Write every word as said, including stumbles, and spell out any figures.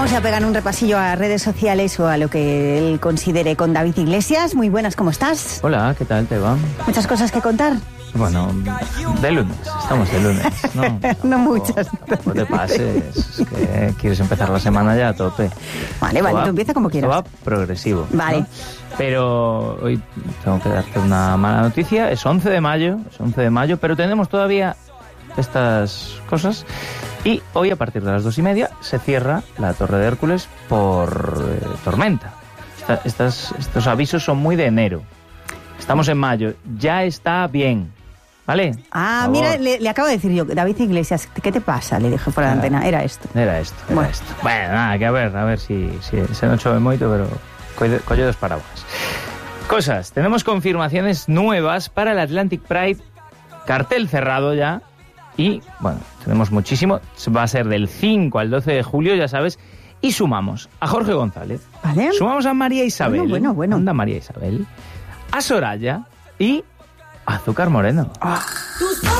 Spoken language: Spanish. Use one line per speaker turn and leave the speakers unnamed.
Vamos a pegar un repasillo a redes sociales o a lo que él considere con David Iglesias. Muy buenas, ¿cómo estás?
Hola, ¿qué tal te va?
¿Muchas cosas que contar?
Bueno, de lunes, estamos de lunes, ¿no?
No, no muchas.
No te pases, es que quieres empezar la semana ya a tope.
Vale,
Esto
vale,
va,
tú empieza como quieras.
Esto va progresivo.
Vale.
¿No? Pero hoy tengo que darte una mala noticia, es once de mayo, es once de mayo, pero tenemos todavía estas cosas. Y hoy a partir de las dos y media se cierra la Torre de Hércules por eh, tormenta. Esta, estas, estos avisos son muy de enero. Estamos en mayo, ya está bien. ¿Vale?
Ah, mira, le, le acabo de decir yo, David Iglesias, ¿qué te pasa? Le dije fuera de la antena, era esto.
Era esto, era
bueno.
esto. Bueno, nada, que a ver, a ver si, si se non chove moito, pero colle, colle dos paraguas. Cosas, tenemos confirmaciones nuevas para el Atlantic Pride, cartel cerrado ya, y, bueno, tenemos muchísimo, va a ser del cinco al doce de julio, ya sabes, y sumamos a Jorge González,
¿vale?
Sumamos a María Isabel,
bueno, bueno, bueno.
Anda María Isabel, a Soraya y Azúcar Moreno.
Oh.